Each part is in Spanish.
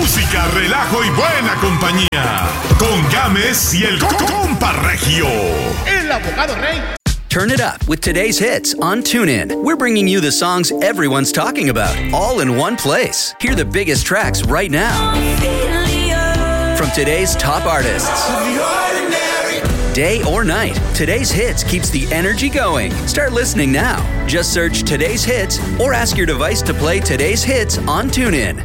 música, relajo y buena compañía. Con Gámez y el Compa Regio. El Abogado Rey. Turn it up with today's hits on TuneIn. We're bringing you the songs everyone's talking about, all in one place. Hear the biggest tracks right now. From today's top artists. Day or night, today's hits keeps the energy going. Start listening now. Just search today's hits or ask your device to play today's hits on TuneIn.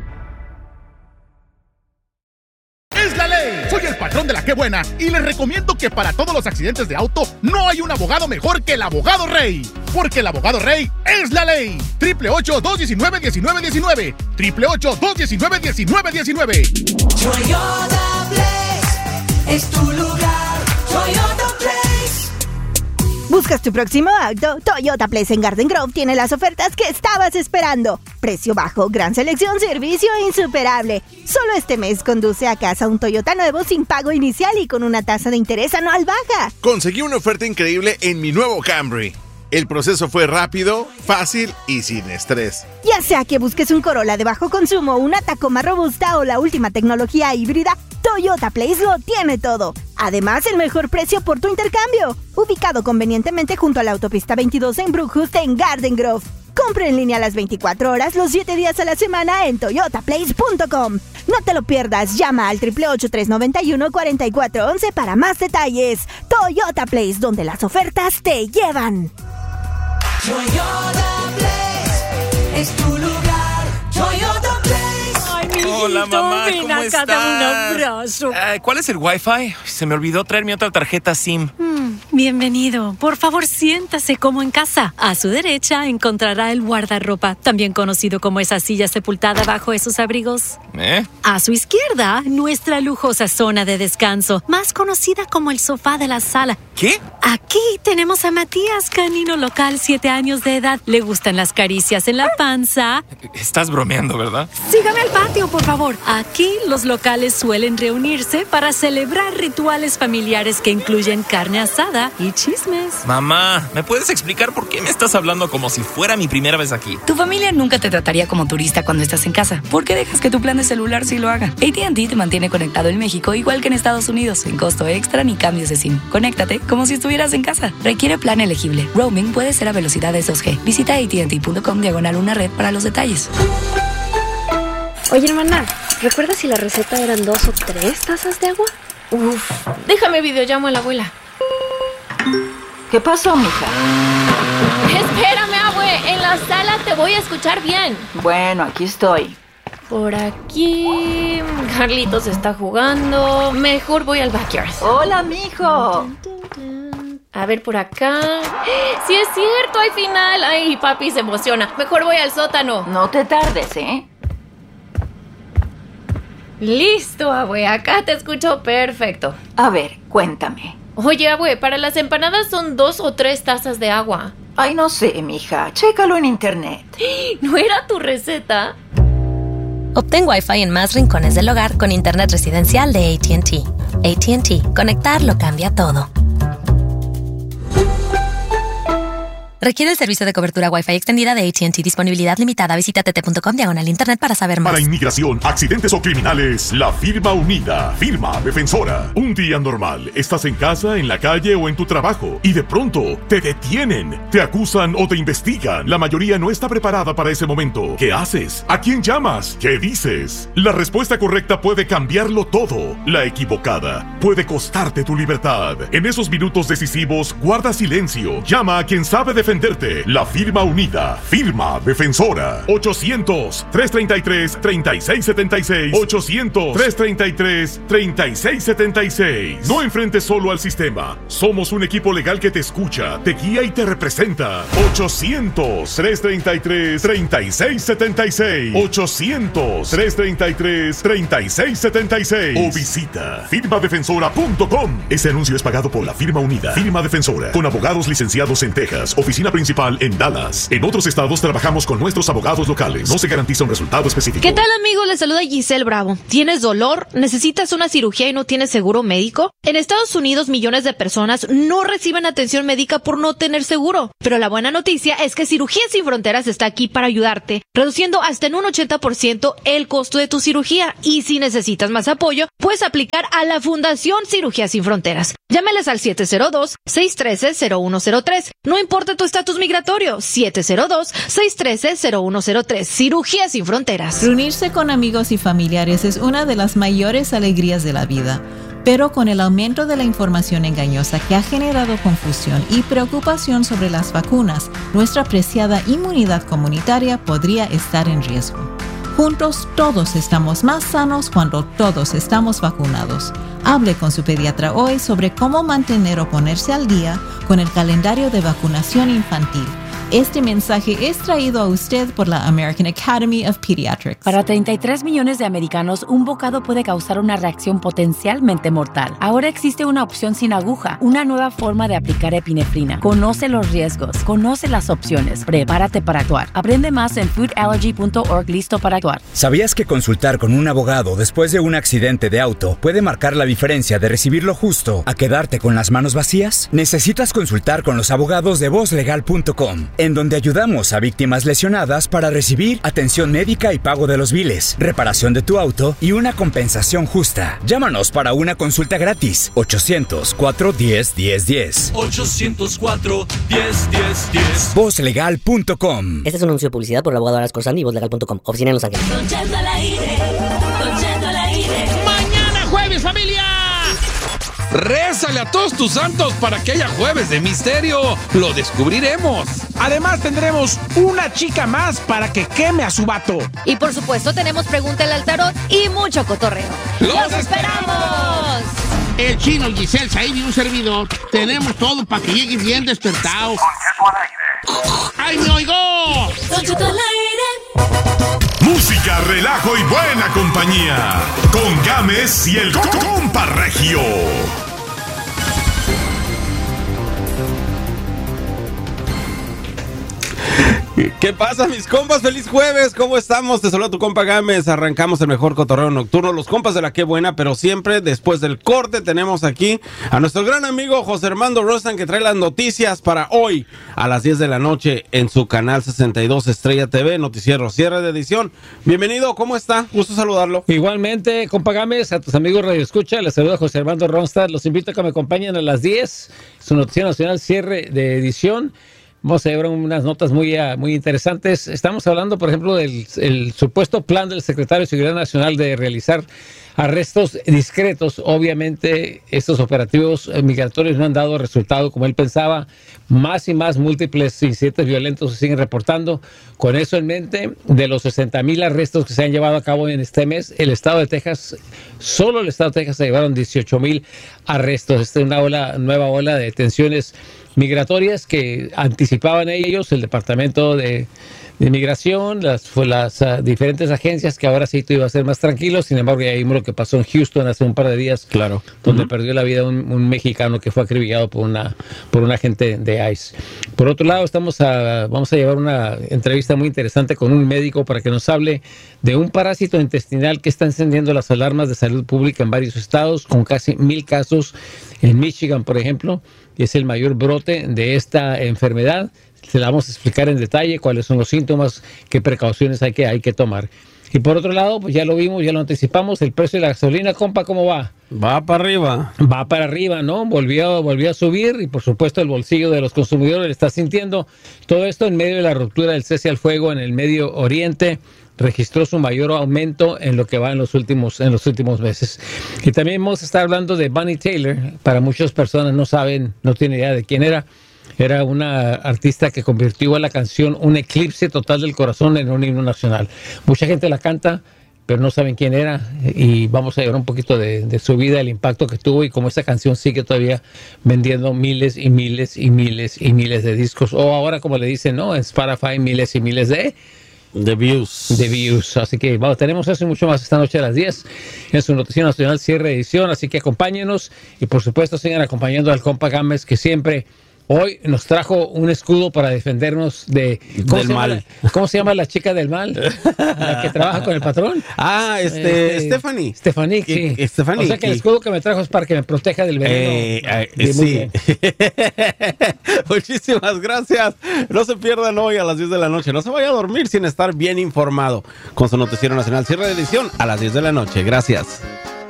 Es la ley. Soy el patrón de la Qué Buena y les recomiendo que para todos los accidentes de auto no hay un abogado mejor que el Abogado Rey. Porque el Abogado Rey es la ley. 888-219-1919. 888-219-1919. Toyota Place es tu lugar. Toyota Place. ¿Buscas tu próximo auto? Toyota Place en Garden Grove tiene las ofertas que estabas esperando. Precio bajo, gran selección, servicio insuperable. Solo este mes conduce a casa un Toyota nuevo sin pago inicial y con una tasa de interés anual baja. Conseguí una oferta increíble en mi nuevo Camry. El proceso fue rápido, fácil y sin estrés. Ya sea que busques un Corolla de bajo consumo, una Tacoma robusta o la última tecnología híbrida, Toyota Place lo tiene todo. Además, el mejor precio por tu intercambio. Ubicado convenientemente junto a la autopista 22 en Brookhurst en Garden Grove. Compra en línea las 24 horas, los 7 días a la semana en toyotaplace.com. No te lo pierdas, llama al 888-391-4411 para más detalles. Toyota Place, donde las ofertas te llevan. Toyota Place es tu lugar. Toyota Place. Ay, mi hijito, hola, mamá, ven ¿cómo acá, estás? dame un abrazo. ¿Cuál es el Wi-Fi? Se me olvidó traer mi otra tarjeta SIM. Bienvenido. Por favor, siéntase como en casa. A su derecha encontrará el guardarropa, también conocido como esa silla sepultada bajo esos abrigos. A su izquierda, nuestra lujosa zona de descanso, más conocida como el sofá de la sala. ¿Qué? Aquí tenemos a Matías, canino local, 7 años de edad. Le gustan las caricias en la panza. Estás bromeando, ¿verdad? Sígame al patio, por favor. Aquí los locales suelen reunirse para celebrar rituales familiares que incluyen carne asada y chismes. Mamá, ¿me puedes explicar por qué me estás hablando como si fuera mi primera vez aquí? Tu familia nunca te trataría como turista cuando estás en casa. ¿Por qué dejas que tu plan de celular sí lo haga? AT&T te mantiene conectado en México igual que en Estados Unidos, sin costo extra ni cambios de SIM. Conéctate como si estuvieras en casa. Requiere plan elegible. Roaming puede ser a velocidades 2G. Visita AT&T.com/una red para los detalles. Oye, hermana, ¿recuerdas si la receta eran 2 o 3 tazas de agua? Uf, déjame videollamo a la abuela. ¿Qué pasó, mija? Espérame, abue, en la sala te voy a escuchar bien. Bueno, aquí estoy. Por aquí... Carlitos está jugando. Mejor voy al backyard. Hola, mijo. A ver, por acá... ¡Sí es cierto! ¡Hay final! ¡Ay, papi se emociona! Mejor voy al sótano. No te tardes, ¿eh? Listo, abue. Acá te escucho perfecto. A ver, cuéntame. Oye, abue, para las empanadas son 2 o 3 tazas de agua. Ay, no sé, mija. Chécalo en internet. ¿No era tu receta? Obtén Wi-Fi en más rincones del hogar con internet residencial de AT&T. AT&T. Conectar lo cambia todo. Requiere el servicio de cobertura Wi-Fi extendida de AT&T. Disponibilidad limitada. Visita tt.com/internet para saber más. Para inmigración, accidentes o criminales, la firma unida. Firma Defensora. Un día normal. Estás en casa, en la calle o en tu trabajo y de pronto te detienen, te acusan o te investigan. La mayoría no está preparada para ese momento. ¿Qué haces? ¿A quién llamas? ¿Qué dices? La respuesta correcta puede cambiarlo todo. La equivocada puede costarte tu libertad. En esos minutos decisivos, guarda silencio. Llama a quien sabe defenderte. La firma unida. Firma Defensora. 800-333-3676. 800-333-3676. No enfrentes solo al sistema. Somos un equipo legal que te escucha, te guía y te representa. 800-333-3676. 800-333-3676. O visita firmadefensora.com. Ese anuncio es pagado por la firma unida. Firma Defensora. Con abogados licenciados en Texas. Oficina oficina principal en Dallas. En otros estados trabajamos con nuestros abogados locales. No se garantiza un resultado específico. ¿Qué tal, amigos? Les saluda Giselle Bravo. ¿Tienes dolor? ¿Necesitas una cirugía y no tienes seguro médico? En Estados Unidos, millones de personas no reciben atención médica por no tener seguro. Pero la buena noticia es que Cirugías Sin Fronteras está aquí para ayudarte, reduciendo hasta en un 80% el costo de tu cirugía. Y si necesitas más apoyo, puedes aplicar a la Fundación Cirugías Sin Fronteras. Llámeles al 702-613-0103. No importa tu estatus migratorio, 702-613-0103. Cirugías Sin Fronteras. Reunirse con amigos y familiares es una de las mayores alegrías de la vida. Pero con el aumento de la información engañosa que ha generado confusión y preocupación sobre las vacunas, nuestra preciada inmunidad comunitaria podría estar en riesgo. Juntos todos estamos más sanos cuando todos estamos vacunados. Hable con su pediatra hoy sobre cómo mantener o ponerse al día con el calendario de vacunación infantil. Este mensaje es traído a usted por la American Academy of Pediatrics. Para 33 millones de americanos, un bocado puede causar una reacción potencialmente mortal. Ahora existe una opción sin aguja, una nueva forma de aplicar epinefrina. Conoce los riesgos, conoce las opciones, prepárate para actuar. Aprende más en foodallergy.org, listo para actuar. ¿Sabías que consultar con un abogado después de un accidente de auto puede marcar la diferencia de recibir lo justo a quedarte con las manos vacías? Necesitas consultar con los abogados de VozLegal.com, en donde ayudamos a víctimas lesionadas para recibir atención médica y pago de los biles, reparación de tu auto y una compensación justa. Llámanos para una consulta gratis. 800-410-1010. 800-410-1010. VozLegal.com. Este es un anuncio de publicidad por el abogado Aras Corsandi y VozLegal.com. Oficina en Los Ángeles. Don Cheto al aire. Don Cheto al aire. Mañana jueves, familia. Rézale a todos tus santos para que haya jueves de misterio. Lo descubriremos. Además tendremos una chica más para que queme a su vato. Y por supuesto tenemos Pregúntale al Tarot y mucho cotorreo. ¡Los esperamos! El Chino, Giselle, Said y un servidor tenemos todo para que llegues bien despertado. ¡Ay, me oigo! Don Cheto al aire. Música, relajo y buena compañía. Con Gámez y el Compa Regio. ¿Qué pasa, mis compas? ¡Feliz jueves! ¿Cómo estamos? Te saluda tu compa Gámez. Arrancamos el mejor cotorreo nocturno. Los compas de la Qué Buena, pero siempre después del corte tenemos aquí a nuestro gran amigo José Armando Rostan, que trae las noticias para hoy a las 10 de la noche en su canal 62 Estrella TV, Noticiero Cierre de Edición. Bienvenido, ¿cómo está? Gusto saludarlo. Igualmente, compa Gámez, a tus amigos Radio Escucha, les saluda José Armando Rostan. Los invito a que me acompañen a las 10, su Noticiero Nacional Cierre de Edición. Vamos a llevar unas notas muy interesantes. Estamos hablando, por ejemplo, del supuesto plan del secretario de Seguridad Nacional de realizar arrestos discretos. Obviamente, estos operativos migratorios no han dado resultado como él pensaba. Más y más múltiples incidentes violentos se siguen reportando. Con eso en mente, de los 60,000 arrestos que se han llevado a cabo en este mes, solo el estado de Texas se llevaron 18,000 arrestos. Esta es una nueva ola de detenciones migratorias que anticipaban ellos, el Departamento de Inmigración, las diferentes agencias, que ahora sí todo iba a ser más tranquilo. Sin embargo, ya vimos lo que pasó en Houston hace un par de días, claro, donde perdió la vida un mexicano que fue acribillado por un agente de ICE. Por otro lado, vamos a llevar una entrevista muy interesante con un médico para que nos hable de un parásito intestinal que está encendiendo las alarmas de salud pública en varios estados, con casi 1,000 casos en Michigan, por ejemplo, y es el mayor brote de esta enfermedad. Se la vamos a explicar en detalle cuáles son los síntomas, qué precauciones hay que tomar. Y por otro lado, pues ya lo vimos, ya lo anticipamos, el precio de la gasolina, compa, ¿cómo va? Va para arriba. Va para arriba, ¿no? Volvió a subir y por supuesto el bolsillo de los consumidores está sintiendo. Todo esto en medio de la ruptura del cese al fuego en el Medio Oriente. Registró su mayor aumento en lo que va en los últimos meses. Y también vamos a estar hablando de Bonnie Tyler. Para muchas personas no tienen idea de quién era. Era una artista que convirtió a la canción Un Eclipse Total del Corazón en un himno nacional. Mucha gente la canta, pero no saben quién era, y vamos a llevar un poquito de su vida, el impacto que tuvo y cómo esa canción sigue todavía vendiendo miles y miles y miles y miles de discos, o ahora como le dicen, ¿no? En Spotify, miles y miles de views. Así que tenemos eso y mucho más esta noche a las 10 en su Noticiero Nacional Cierre de Edición. Así que acompáñenos y por supuesto sigan acompañando al compa Gámez, que siempre hoy nos trajo un escudo para defendernos del mal. ¿Cómo se llama la chica del mal? La que trabaja con el patrón. Stephanie. Stephanie, sí. Stephanie, o sea que el escudo que me trajo es para que me proteja del veneno. Sí. Muchísimas gracias. No se pierdan hoy a las 10 de la noche. No se vaya a dormir sin estar bien informado con su noticiero nacional. Cierre de edición a las 10 de la noche. Gracias.